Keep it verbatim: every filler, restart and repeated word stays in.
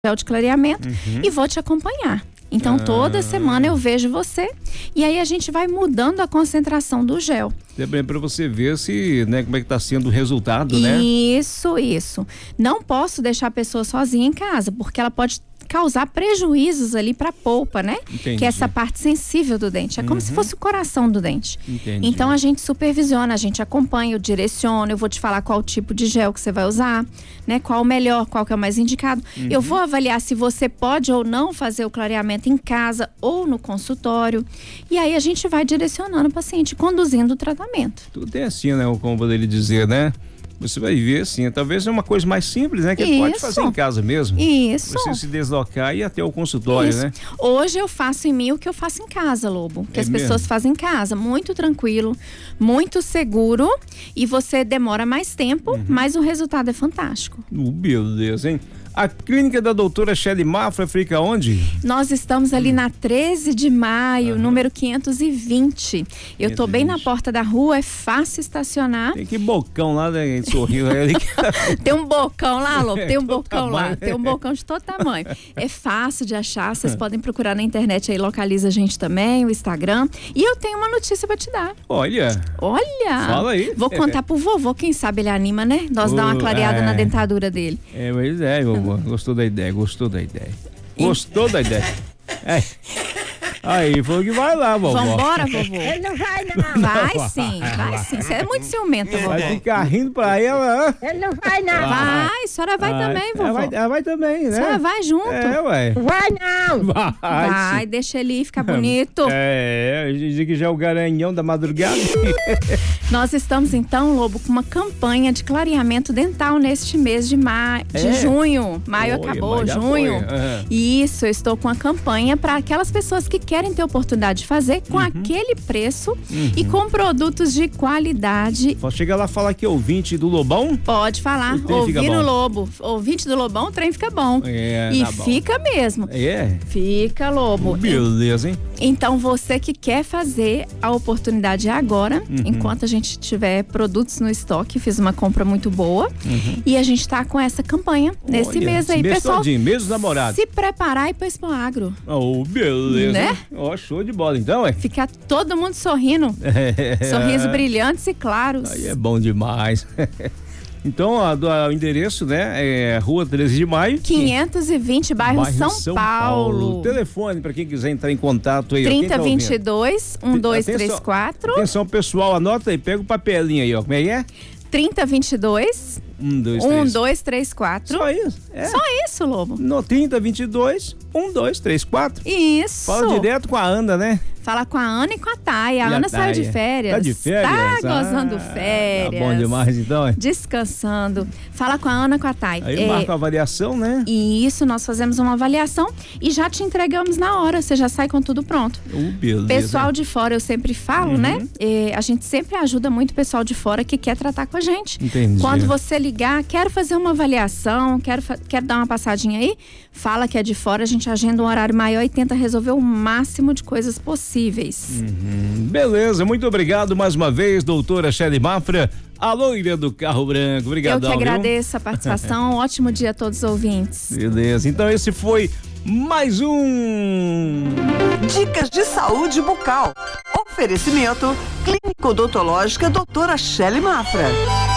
gel de clareamento Uhum. e vou te acompanhar. Então, Ah. toda semana eu vejo você e aí a gente vai mudando a concentração do gel. Também para você ver se, né, como é que tá sendo o resultado, né? Isso, isso. Não posso deixar a pessoa sozinha em casa, porque ela pode causar prejuízos ali para a polpa, né? Entendi. Que é essa parte sensível do dente. É como Uhum. se fosse o coração do dente. Entendi. Então a gente supervisiona, a gente acompanha, eu direciono, eu vou te falar qual tipo de gel que você vai usar, né? Qual o melhor, qual que é o mais indicado. Uhum. Eu vou avaliar se você pode ou não fazer o clareamento em casa ou no consultório. E aí a gente vai direcionando o paciente, conduzindo o tratamento. Tudo é assim, né? Como poderia dizer, né? Você vai ver, assim, talvez é uma coisa mais simples, né? Que ele pode Isso. fazer em casa mesmo. Isso. Você se deslocar e ir até o consultório, Isso. né? Hoje eu faço em mim o que eu faço em casa, Lobo. Que É as pessoas mesmo? fazem em casa. Muito tranquilo, muito seguro. E você demora mais tempo, Uhum. mas o resultado é fantástico. Uh, beleza, hein? A clínica da doutora Shelly Mafra fica onde? Nós estamos ali na treze de maio, Aham. número quinhentos e vinte. Eu tô bem na porta da rua, é fácil estacionar. Tem que bocão lá, né? Sorrindo ali. Tem um bocão lá, Lobo, tem um Todo bocão lá, tamanho. tem um bocão de todo tamanho. É fácil de achar, vocês podem procurar na internet aí, localiza a gente também, o Instagram. E eu tenho uma notícia pra te dar. Olha. Olha! Fala aí. Vou contar pro vovô, quem sabe ele anima, né? Nós dá uma Uh, clareada é. na dentadura dele. É, mas é, vovô. Gostou da ideia, gostou da ideia. Gostou da ideia. É. Aí, falou que vai lá, vovó. Vambora, vovô? Ele não vai, não. Vai sim, vai sim. Você é muito ciumenta, vovô. Vai ficar rindo pra ela, hã? Ele não vai, não. Vai, a senhora vai Ah, também, ela vovô. vai, ela vai também, A né? senhora vai junto. É, ué. Vai, não. Vai, Vai, sim. deixa ele ir, ficar bonito. É, a gente diz que já é o garanhão da madrugada. Nós estamos então, Lobo, com uma campanha de clareamento dental neste mês de maio, de É? junho. Maio Olha, acabou, mas já junho. foi, aham. Isso, eu estou com a campanha para aquelas pessoas que querem ter oportunidade de fazer com Uhum. aquele preço e com produtos de qualidade. Só chega lá e fala que é ouvinte do Lobão. Pode falar, O trem fica ouvindo bom. Lobo, ouvinte do Lobão, o trem fica bom. É, e tá bom. fica mesmo. É? Fica, Lobo. Beleza, hein? Então, você que quer fazer, a oportunidade é agora, Uhum. enquanto a gente tiver produtos no estoque. Fiz uma compra muito boa e a gente tá com essa campanha nesse Olha, mês aí, esse mês pessoal. todinho, mês dos namorados. Se preparar e ir pro Expo Agro. Oh, beleza. Né? hein? Ó, show de bola, então, é? Ficar todo mundo sorrindo. Sorriso brilhantes e claros. Aí é bom demais. Então, a, do- a- o endereço, né, é Rua treze de Maio. quinhentos e vinte, bairro, São, Paulo. Telefone para quem quiser entrar em contato aí. ó. Quem trinta tá vinte e ouvindo? dois, um dois três quatro. Atenção, pessoal, anota aí, pega o papelinho aí, ó. Como é que é? trinta vinte e dois, Um, dois, um três. dois três quatro. Só isso. É. Só isso, Lobo. No trinta vinte e dois, um, dois, três, quatro. Isso. Fala direto com a Ana, né? Fala com a Ana e com a Thay. A E a Ana saiu de Thay? férias. Tá de férias? Tá Ah, gozando férias. Tá bom demais, então. é. Descansando. Fala com a Ana e com a Thay. Aí É, marca a avaliação, né? E isso, nós fazemos uma avaliação e já te entregamos na hora. Você já sai com tudo pronto. Uh, beleza. Pessoal de fora, eu sempre falo, Uhum. né? É, a gente sempre ajuda muito o pessoal de fora que quer tratar com a gente. Entendi. Quando você ligar, quero fazer uma avaliação, quero, fa- quero dar uma passadinha aí, fala que é de fora, a gente agenda um horário maior e tenta resolver o máximo de coisas possíveis. Hum, beleza, muito obrigado mais uma vez, doutora Shelly Mafra, a loira do carro branco. Obrigadão, Eu que viu? agradeço a participação. Um ótimo dia a todos os ouvintes. Beleza, então esse foi mais um... Dicas de saúde bucal. Oferecimento Clínico Odontológica doutora Shelly Mafra.